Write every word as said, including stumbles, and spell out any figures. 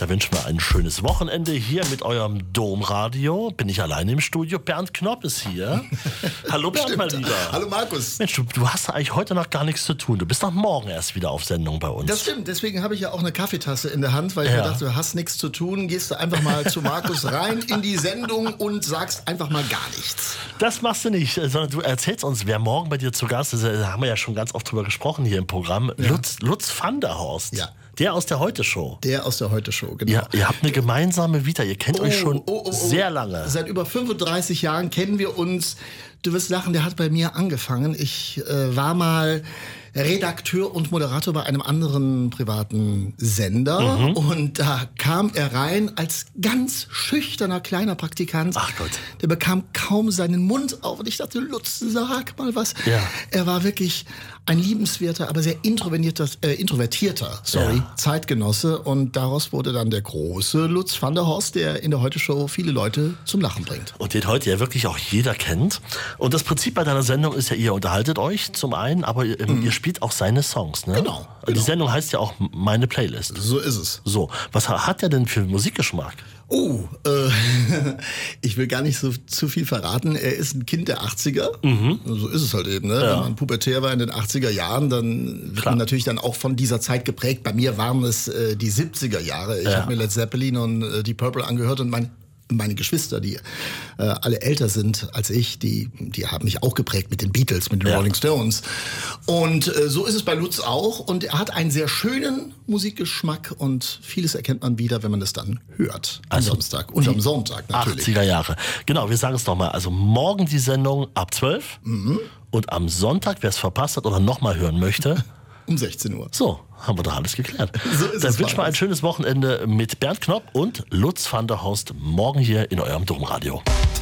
Da wünschen wir ein schönes Wochenende hier mit eurem Domradio. Bin ich alleine im Studio. Bernd Knopp ist hier. Hallo Bernd, Stimmt. mal lieber. Hallo Markus. Mensch, du, du hast eigentlich heute noch gar nichts zu tun. Du bist doch morgen erst wieder auf Sendung bei uns. Das stimmt, deswegen habe ich ja auch eine Kaffeetasse in der Hand, weil ich Ja. mir dachte, du hast nichts zu tun, gehst du einfach mal zu Markus rein in die Sendung und sagst einfach mal gar nichts. Das machst du nicht, sondern du erzählst uns, wer morgen bei dir zu Gast ist. Da haben wir ja schon ganz oft drüber gesprochen hier im Programm. Ja. Lutz, Lutz van der Horst. Ja. Der aus der Heute-Show. Der aus der Heute-Show, genau. Ja, ihr habt eine gemeinsame Vita. Ihr kennt euch schon Oh, oh, oh, oh. sehr lange. Seit über fünfunddreißig Jahren kennen wir uns. Du wirst lachen, der hat bei mir angefangen. Ich äh, war mal Redakteur und Moderator bei einem anderen privaten Sender. Mhm. Und da kam er rein als ganz schüchterner kleiner Praktikant. Ach Gott. Der bekam kaum seinen Mund auf. Und ich dachte, Lutz, sag mal was. Ja. Er war wirklich ein liebenswerter, aber sehr introvertierter, äh, introvertierter sorry, Ja. Zeitgenosse. Und daraus wurde dann der große Lutz van der Horst, der in der Heute-Show viele Leute zum Lachen bringt. Und den heute ja wirklich auch jeder kennt. Und das Prinzip bei deiner Sendung ist ja, ihr unterhaltet euch zum einen, aber ihr, mhm. ihr spielt auch seine Songs, ne? Genau, Die genau. Sendung heißt ja auch Meine Playlist. So ist es. So, was ha- hat er denn für Musikgeschmack? Oh, äh, ich will gar nicht so zu viel verraten. Er ist ein Kind der achtziger. Mhm. So ist es halt eben. Ne? Ja. Wenn man pubertär war in den achtziger Jahren, dann wird Klar. man natürlich dann auch von dieser Zeit geprägt. Bei mir waren es äh, die siebziger Jahre. Ich Ja. habe mir Led Zeppelin und äh, die Purple angehört und mein meine Geschwister, die äh, alle älter sind als ich, die, die haben mich auch geprägt mit den Beatles, mit den Ja. Rolling Stones. Und äh, so ist es bei Lutz auch. Und er hat einen sehr schönen Musikgeschmack und vieles erkennt man wieder, wenn man das dann hört. Am Also Samstag und am Sonntag natürlich. achtziger Jahre. Genau, wir sagen es nochmal. Also morgen die Sendung ab zwölf Mhm. und am Sonntag, wer es verpasst hat oder nochmal hören möchte, Um sechzehn Uhr. so, haben wir doch alles geklärt. So ist Dann es, wünschen wir ein Markus. schönes Wochenende mit Bernd Knopp und Lutz van der Horst morgen hier in eurem Domradio.